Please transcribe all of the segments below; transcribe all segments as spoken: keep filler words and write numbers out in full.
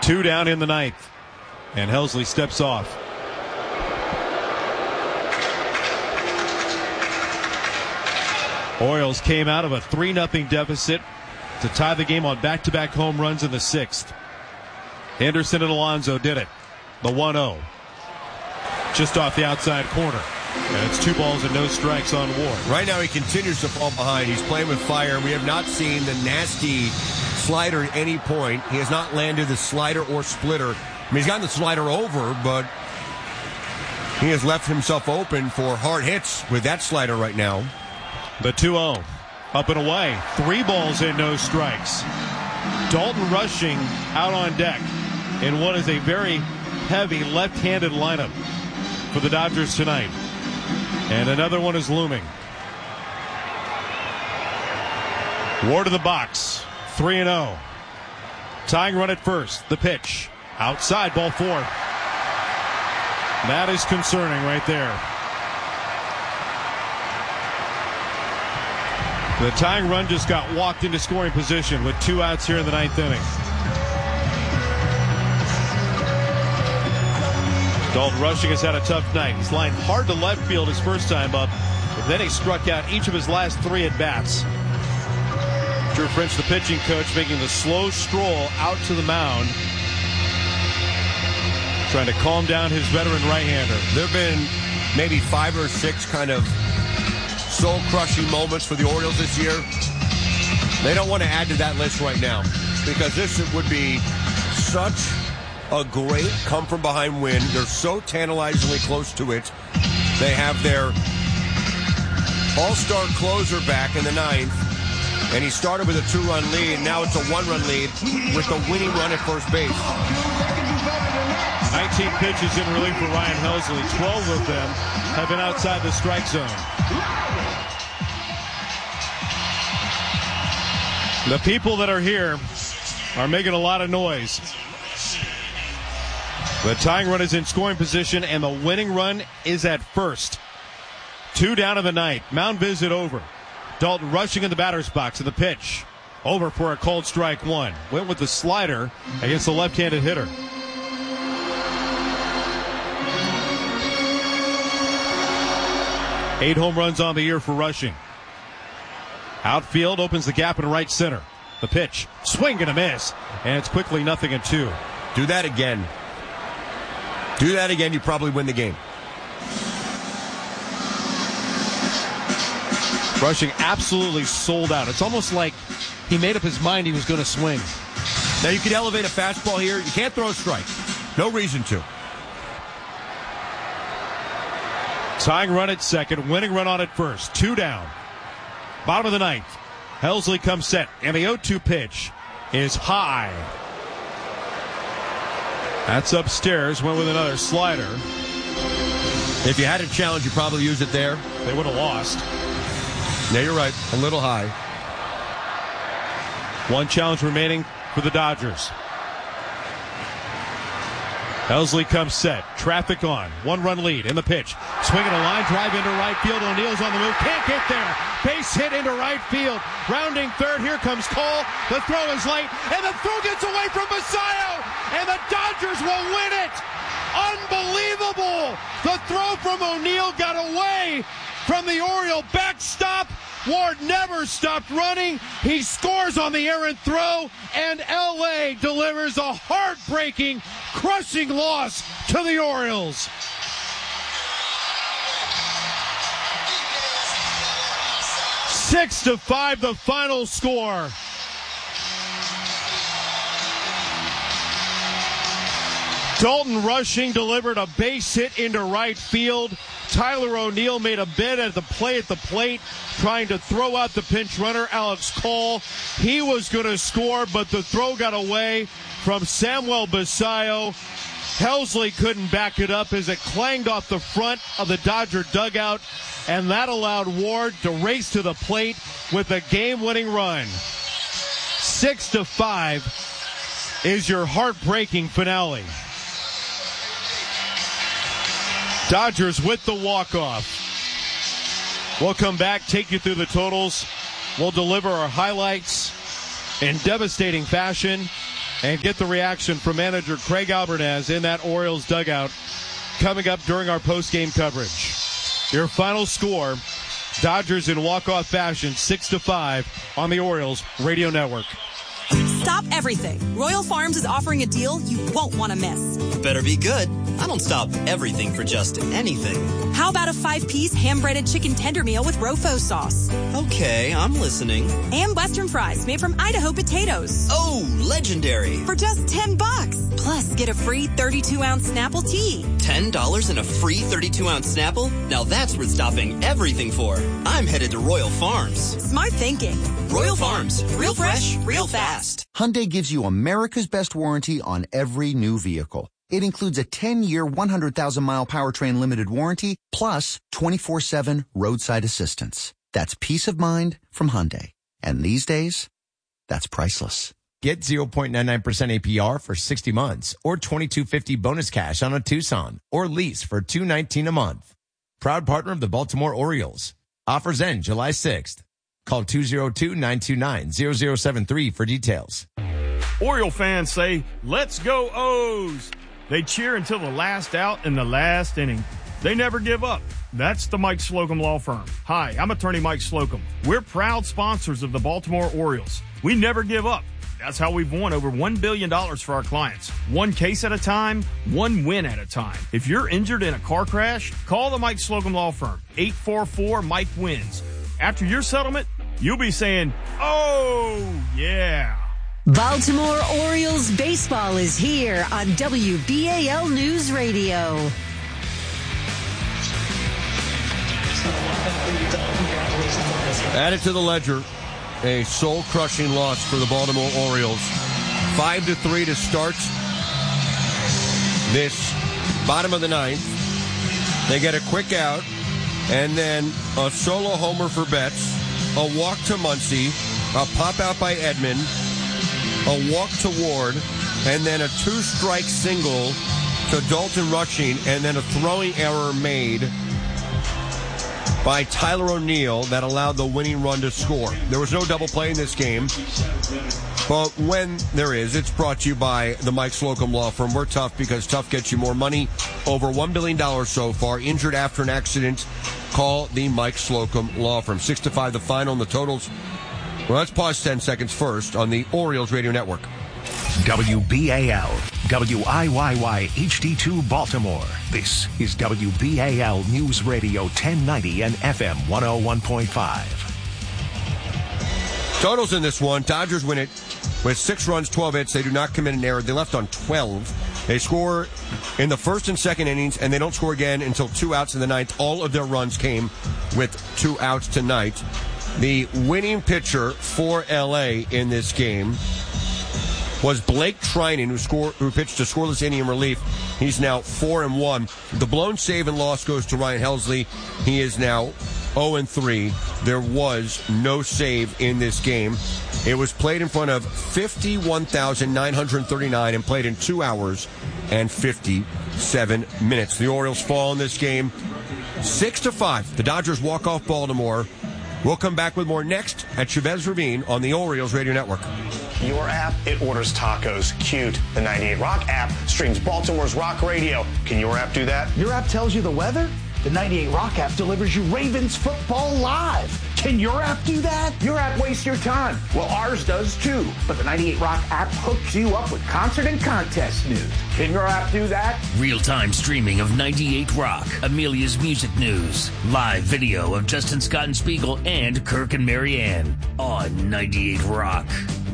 Two down in the ninth. And Helsley steps off. Orioles came out of a three nothing deficit to tie the game on back-to-back home runs in the sixth. Henderson and Alonso did it. The one oh. Just off the outside corner. And it's two balls and no strikes on Ward. Right now he continues to fall behind. He's playing with fire. We have not seen the nasty slider at any point. He has not landed the slider or splitter. I mean, he's gotten the slider over, but he has left himself open for hard hits with that slider right now. The two oh. Up and away. Three balls and no strikes. Dalton Rushing out on deck in what is a very heavy left-handed lineup for the Dodgers tonight. And another one is looming. Ward to the box. three and oh. Tying run at first. The pitch. Outside, ball four. That is concerning right there. The tying run just got walked into scoring position with two outs here in the ninth inning. Dalton Rushing has had a tough night. He's lined hard to left field his first time up, but then he struck out each of his last three at-bats. Drew French, the pitching coach, making the slow stroll out to the mound, trying to calm down his veteran right-hander. There have been maybe five or six kind of soul-crushing moments for the Orioles this year. They don't want to add to that list right now because this would be such a great come-from-behind win. They're so tantalizingly close to it. They have their all-star closer back in the ninth, and he started with a two-run lead. Now it's a one-run lead with the winning run at first base. nineteen pitches in relief for Ryan Helsley. twelve of them have been outside the strike zone. The people that are here are making a lot of noise. The tying run is in scoring position, and the winning run is at first. Two down in the ninth. Mound visit over. Dalton Rushing in the batter's box, and the pitch. Over for a called strike one. Went with the slider against the left-handed hitter. Eight home runs on the year for Rushing. Outfield opens the gap in right center. The pitch. Swing and a miss. And it's quickly nothing and two. Do that again. Do that again, you probably win the game. Rushing absolutely sold out. It's almost like he made up his mind he was going to swing. Now you can elevate a fastball here. You can't throw a strike. No reason to. Tying run at second, winning run on at first. Two down. Bottom of the ninth. Helsley comes set, and the oh two pitch is high. That's upstairs. Went with another slider. If you had a challenge, you probably use it there. They would have lost. Yeah, you're right. A little high. One challenge remaining for the Dodgers. Helsley comes set. Traffic on. One-run lead in the pitch. Swinging a line drive into right field. O'Neal's on the move. Can't get there. Base hit into right field. Rounding third. Here comes Cole. The throw is late. And the throw gets away from Basayo. And the Dodgers will win it. Unbelievable. The throw from O'Neal got away from the Oriole backstop. Ward never stopped running. He scores on the errant throw, and L A delivers a heartbreaking, crushing loss to the Orioles. Six to five, the final score. Dalton Rushing delivered a base hit into right field. Tyler O'Neill made a bid at the play at the plate, trying to throw out the pinch runner, Alex Cole. He was going to score, but the throw got away from Samuel Basayo. Helsley couldn't back it up as it clanged off the front of the Dodger dugout, and that allowed Ward to race to the plate with a game-winning run. Six to five is your heartbreaking finale. Dodgers with the walk-off. We'll come back, take you through the totals. We'll deliver our highlights in devastating fashion. and get the reaction from manager Craig Albernaz in that Orioles dugout coming up during our post-game coverage. Your final score, Dodgers in walk-off fashion, six to five on the Orioles Radio Network. Stop everything. Royal Farms is offering a deal you won't want to miss. Better be good. I don't stop everything for just anything. How about a five-piece ham-breaded chicken tender meal with Rofo sauce? Okay, I'm listening. And Western fries made from Idaho potatoes. Oh, legendary. For just ten bucks. Plus, get a free thirty-two ounce Snapple tea. ten dollars and a free thirty-two ounce Snapple? Now that's worth stopping everything for. I'm headed to Royal Farms. Smart thinking. Royal Farms. Real fresh, real fast. Hyundai gives you America's best warranty on every new vehicle. It includes a ten-year, one hundred thousand mile powertrain limited warranty, plus twenty-four seven roadside assistance. That's peace of mind from Hyundai. And these days, that's priceless. Get zero point nine nine percent A P R for sixty months or twenty-two fifty bonus cash on a Tucson or lease for two nineteen a month. Proud partner of the Baltimore Orioles. Offers end July sixth. Call two oh two, nine two nine, zero zero seven three for details. Oriole fans say, "Let's go O's." They cheer until the last out in the last inning. They never give up. That's the Mike Slocum Law Firm. Hi, I'm attorney Mike Slocum. We're proud sponsors of the Baltimore Orioles. We never give up. That's how we've won over one billion dollars for our clients. One case at a time, one win at a time. If you're injured in a car crash, call the Mike Slocum Law Firm. eight four four, Mike wins. After your settlement, you'll be saying, "Oh, yeah." Baltimore Orioles baseball is here on W B A L News Radio. Added to the ledger, a soul-crushing loss for the Baltimore Orioles. Five to three to start this bottom of the ninth. They get a quick out, and then a solo homer for Betts, a walk to Muncy, a pop out by Edman, a walk to Ward, and then a two-strike single to Dalton Rushing, and then a throwing error made by Tyler O'Neill that allowed the winning run to score. There was no double play in this game, but when there is, it's brought to you by the Mike Slocum Law Firm. We're tough because tough gets you more money. Over one billion dollars so far. Injured after an accident, call the Mike Slocum Law Firm. Six to five the final, and the totals. Well, let's pause ten seconds first on the Orioles Radio Network. W B A L, W I Y Y H D two Baltimore. This is W B A L News Radio ten ninety and F M one oh one point five. Totals in this one. Dodgers win it with six runs, twelve hits. They do not commit an error. They left on twelve. They score in the first and second innings, and they don't score again until two outs in the ninth. All of their runs came with two outs tonight. The winning pitcher for L A in this game was Blake Treinen, who scored, who pitched a scoreless inning in relief. He's now four and one. The blown save and loss goes to Ryan Helsley. He is now oh and three. There was no save in this game. It was played in front of fifty-one thousand nine hundred thirty-nine and played in two hours and fifty-seven minutes. The Orioles fall in this game six to five. The Dodgers walk off Baltimore. We'll come back with more next at Chavez Ravine on the Orioles Radio Network. Your app, it orders tacos. Cute. The ninety-eight Rock app streams Baltimore's rock radio. Can your app do that? Your app tells you the weather? The ninety-eight Rock app delivers you Ravens football live. Can your app do that? Your app wastes your time. Well, ours does too. But the ninety-eight Rock app hooks you up with concert and contest news. Can your app do that? Real-time streaming of ninety-eight Rock, Amelia's music news, live video of Justin Scott and Spiegel and Kirk and Marianne on ninety-eight Rock.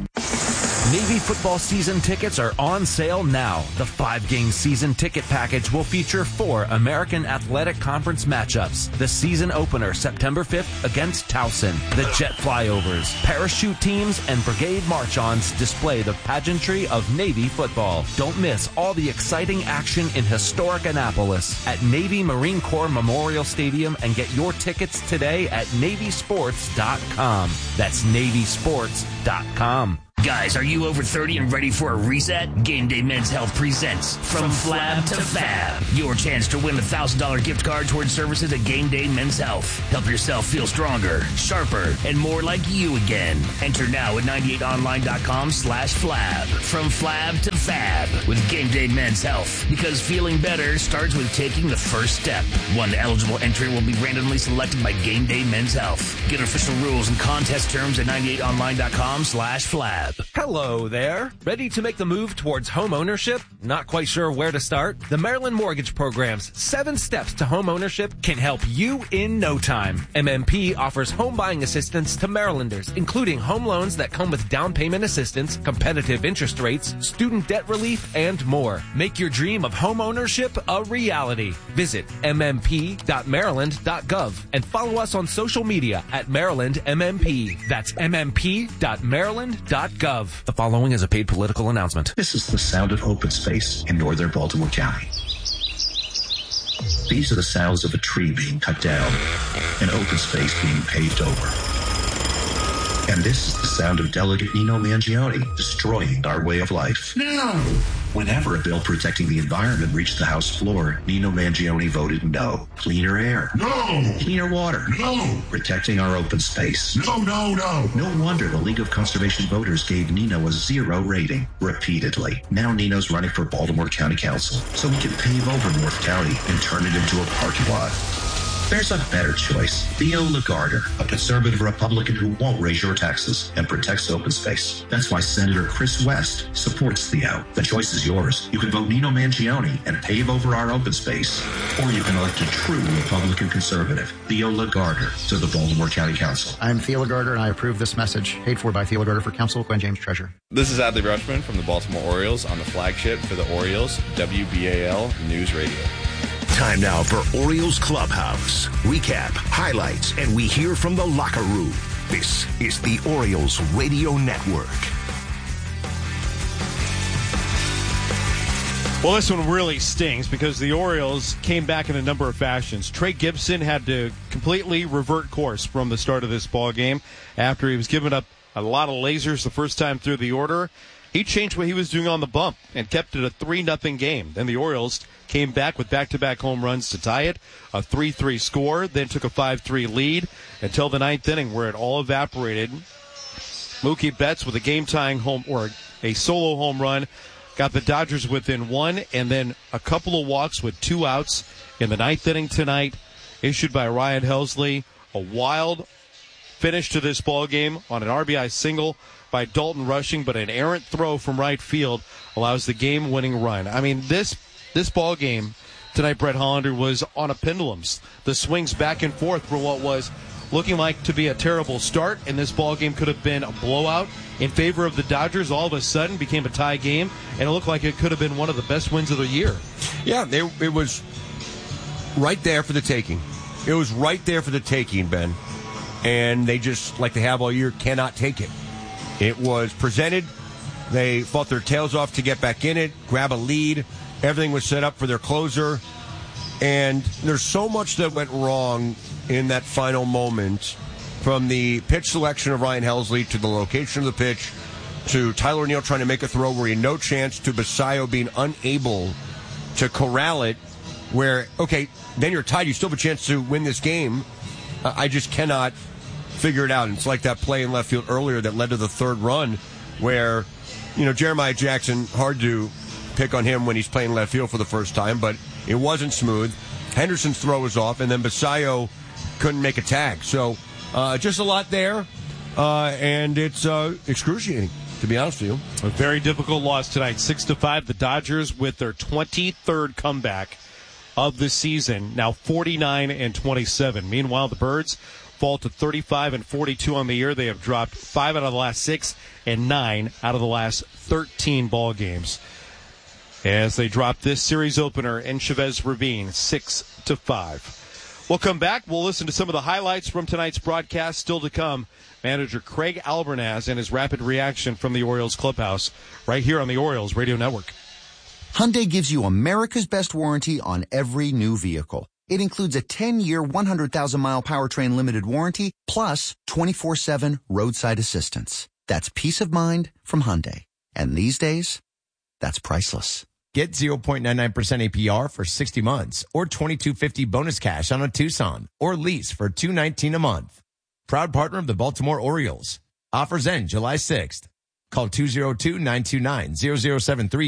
Navy football season tickets are on sale now. The five-game season ticket package will feature four American Athletic Conference matchups. The season opener September fifth against Towson. The jet flyovers, parachute teams, and brigade march-ons display the pageantry of Navy football. Don't miss all the exciting action in historic Annapolis at Navy Marine Corps Memorial Stadium and get your tickets today at Navy Sports dot com. That's Navy Sports dot com. Guys, are you over thirty and ready for a reset? Game Day Men's Health presents From Flab to Fab. Your chance to win a one thousand dollars gift card towards services at Game Day Men's Health. Help yourself feel stronger, sharper, and more like you again. Enter now at ninety-eight online dot com slash flab. From Flab to Fab with Game Day Men's Health. Because feeling better starts with taking the first step. One eligible entry will be randomly selected by Game Day Men's Health. Get official rules and contest terms at ninety-eight online dot com slash flab. Hello there. Ready to make the move towards home ownership? Not quite sure where to start? The Maryland Mortgage Program's seven steps to home ownership can help you in no time. M M P offers home buying assistance to Marylanders, including home loans that come with down payment assistance, competitive interest rates, student debt relief, and more. Make your dream of home ownership a reality. Visit m m p dot maryland dot gov and follow us on social media at Maryland M M P. That's m m p dot maryland dot gov. The following is a paid political announcement. This is the sound of open space in northern Baltimore County. These are the sounds of a tree being cut down and open space being paved over. And this is the sound of Delegate Nino Mangione destroying our way of life. No! Whenever a bill protecting the environment reached the House floor, Nino Mangione voted no. Cleaner air. No! Cleaner water. No! Protecting our open space. No, no, no! No wonder the League of Conservation Voters gave Nino a zero rating repeatedly. Now Nino's running for Baltimore County Council, so we can pave over North County and turn it into a parking lot. There's a better choice. Theo Lagarder, a conservative Republican who won't raise your taxes and protects open space. That's why Senator Chris West supports Theo. The choice is yours. You can vote Nino Mangione and pave over our open space. Or you can elect a true Republican conservative, Theo Lagarder, to the Baltimore County Council. I'm Theo Lagarder, and I approve this message. Paid for by Theo Lagarder for Council, Gwen James, Treasurer. This is Adley Rushman from the Baltimore Orioles on the flagship for the Orioles, W B A L News Radio. Time now for Orioles Clubhouse. Recap, highlights, and we hear from the locker room. This is the Orioles Radio Network. Well, this one really stings because the Orioles came back in a number of fashions. Trey Gibson had to completely revert course from the start of this ball game after he was giving up a lot of lasers the first time through the order. He changed what he was doing on the bump and kept it a three nothing game. Then the Orioles came back with back-to-back home runs to tie it, a three three score, then took a five three lead until the ninth inning where it all evaporated. Mookie Betts with a game-tying home or a solo home run got the Dodgers within one, and then a couple of walks with two outs in the ninth inning tonight, issued by Ryan Helsley. A wild finish to this ball game on an R B I single by Dalton Rushing, but an errant throw from right field allows the game-winning run. I mean, this this ball game tonight, Brett Hollander, was on a pendulum. The swings back and forth for what was looking like to be a terrible start, and this ball game could have been a blowout in favor of the Dodgers. All of a sudden became a tie game, and it looked like it could have been one of the best wins of the year. Yeah, they, it was right there for the taking. It was right there for the taking, Ben. And they just, like they have all year, cannot take it. It was presented. They fought their tails off to get back in it, grab a lead. Everything was set up for their closer. And there's so much that went wrong in that final moment, from the pitch selection of Ryan Helsley to the location of the pitch to Tyler O'Neill trying to make a throw where he had no chance, to Basayo being unable to corral it, where, okay, then you're tied. You still have a chance to win this game. Uh, I just cannot figure it out. And it's like that play in left field earlier that led to the third run where, you know, Jeremiah Jackson, hard to pick on him when he's playing left field for the first time, but it wasn't smooth. Henderson's throw was off, and then Basayo couldn't make a tag. So uh, just a lot there, uh, and it's uh, excruciating, to be honest with you. A very difficult loss tonight, six to five. The Dodgers with their twenty-third comeback of the season, now forty-nine and twenty-seven. Meanwhile, the Birds fall to thirty-five and forty-two on the year. They have dropped five out of the last six and nine out of the last thirteen ball games, as they drop this series opener in Chavez Ravine, six to five. We'll come back. We'll listen to some of the highlights from tonight's broadcast. Still to come, manager Craig Albernaz and his rapid reaction from the Orioles clubhouse right here on the Orioles Radio Network. Hyundai gives you America's best warranty on every new vehicle. It includes a ten-year, one hundred thousand mile powertrain limited warranty, plus twenty-four seven roadside assistance. That's peace of mind from Hyundai. And these days, that's priceless. Get zero point nine nine percent A P R for sixty months or twenty-two fifty bonus cash on a Tucson or lease for two nineteen a month. Proud partner of the Baltimore Orioles. Offers end July sixth. Call two oh two, nine two nine, zero zero seven three